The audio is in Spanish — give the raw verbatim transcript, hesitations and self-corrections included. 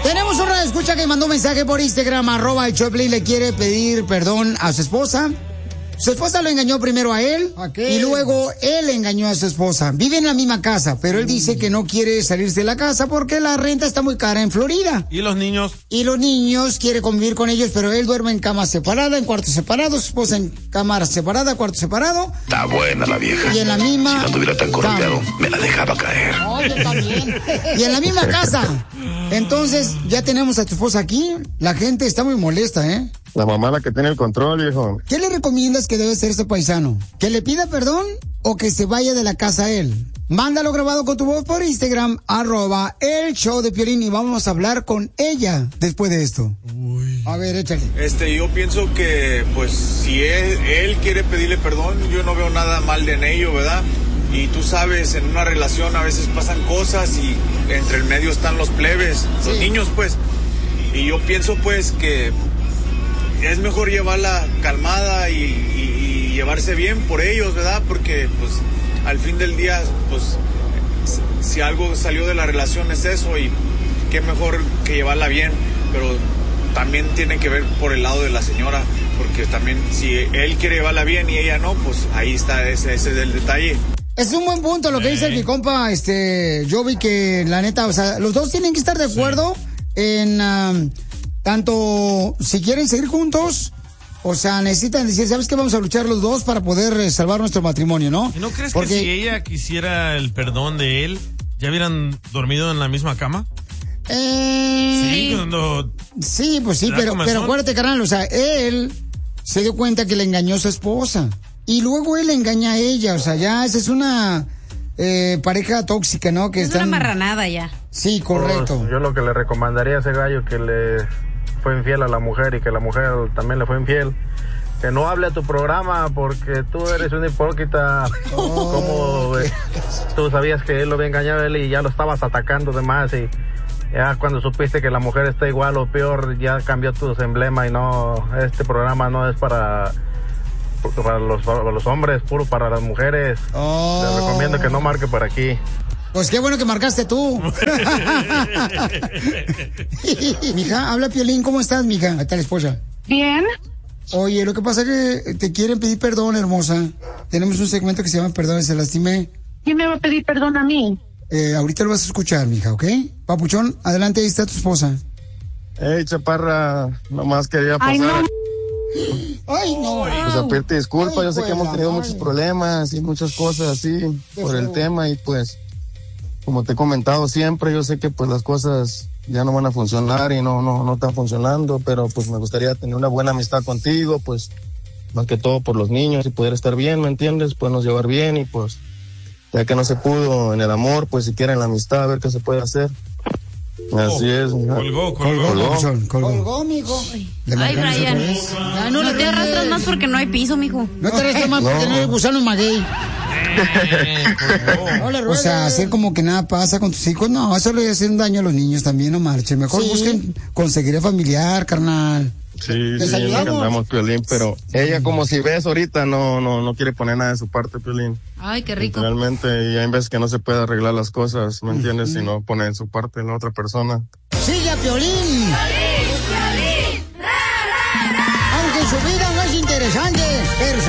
Tenemos una escucha que mandó un mensaje por Instagram, arroba el Choplin, le quiere pedir perdón a su esposa. Su esposa lo engañó primero a él y luego él engañó a su esposa. Viven en la misma casa, pero él dice que no quiere salirse de la casa porque la renta está muy cara en Florida. ¿Y los niños? Y los niños quiere convivir con ellos, pero él duerme en cama separada, en cuartos separados, su esposa en cámara separada, cuarto separado. Está buena la vieja. Y en la misma... Si no estuviera tan correteado, me la dejaba caer. Oye, también. Y en la misma casa. Entonces, ya tenemos a tu esposa aquí. La gente está muy molesta, ¿eh? La mamá la que tiene el control, viejo. ¿Qué le recomiendas que debe hacer este paisano? ¿Que le pida perdón o que se vaya de la casa él? Mándalo grabado con tu voz por Instagram, arroba el show de Piolín, y vamos a hablar con ella después de esto. Uy. A ver, échale. Este, yo pienso que, pues, si él, él quiere pedirle perdón, yo no veo nada mal en ello, ¿verdad? Y tú sabes, en una relación a veces pasan cosas y entre el medio están los plebes, sí. Los niños, pues. Y yo pienso, pues, que es mejor llevarla calmada y, y, y llevarse bien por ellos, ¿verdad? Porque, pues, al fin del día, pues, si algo salió de la relación es eso, y qué mejor que llevarla bien, pero también tiene que ver por el lado de la señora, porque también si él quiere llevarla bien y ella no, pues ahí está, ese, ese es el detalle. Es un buen punto lo que dice mi compa, este, yo vi que la neta, o sea, los dos tienen que estar de acuerdo sí. en... Um, tanto si quieren seguir juntos, o sea, necesitan decir, ¿sabes qué? Vamos a luchar los dos para poder eh, salvar nuestro matrimonio, ¿no? ¿Y no crees Porque... que si ella quisiera el perdón de él, ya hubieran dormido en la misma cama? Eh... Sí, cuando... Sí, pues sí, pero, pero acuérdate, carnal, o sea, él se dio cuenta que le engañó a su esposa y luego él engaña a ella, o sea, ya esa es una... Eh, pareja tóxica, ¿no? Que es están... una marranada ya. Sí, correcto. Pues yo lo que le recomendaría a ese gallo que le fue infiel a la mujer y que la mujer también le fue infiel, que no hable a tu programa porque tú eres un hipócrita. Oh. Como eh, tú sabías que él lo había engañado a él y ya lo estabas atacando de más, y ya cuando supiste que la mujer está igual o peor, ya cambió tu emblema. Y no, este programa no es para... para los, para los hombres, puro para las mujeres. Oh. Les recomiendo que no marque por aquí. Pues qué bueno que marcaste tú. Mija, habla Piolín, ¿cómo estás, mija? Ahí está la esposa. Bien. Oye, lo que pasa es que te quieren pedir perdón, hermosa. Tenemos un segmento que se llama Perdón, se lastimé. ¿Quién me va a pedir perdón a mí? Eh, ahorita lo vas a escuchar, mija, ¿ok? Papuchón, adelante, ahí está tu esposa. Hey, chaparra, nomás quería pasar. Ay, no. Ay, no. Pues a pedirte disculpas, Ay, yo sé que hemos tenido muchos problemas y muchas cosas así por el tema, y pues, como te he comentado siempre, yo sé que pues las cosas ya no van a funcionar y no, no, no están funcionando, pero pues me gustaría tener una buena amistad contigo, pues, más que todo por los niños y poder estar bien, ¿me entiendes? Podernos llevar bien, y pues, ya que no se pudo en el amor, pues siquiera en la amistad, a ver qué se puede hacer. Así es. Colgó, colgó. Colgó, colgó, colgó mijo. Ay, Brian. Ya, no, no te arrastras más porque no hay piso, mijo. No te arrastras más porque no, no hay gusano en maguey. O sea, hacer como que nada pasa con tus hijos, no, eso le hace un daño a los niños también, no marchen. Mejor sí. Busquen conseguir familiar, carnal. Sí, sí, es lo que andamos, Piolín, pero ella, como si ves ahorita, no, no, no quiere poner nada de su parte, Piolín. Ay, qué rico. Realmente, y hay veces que no se puede arreglar las cosas, ¿me entiendes? Si no pone en su parte la otra persona. ¡Sigue a Piolín!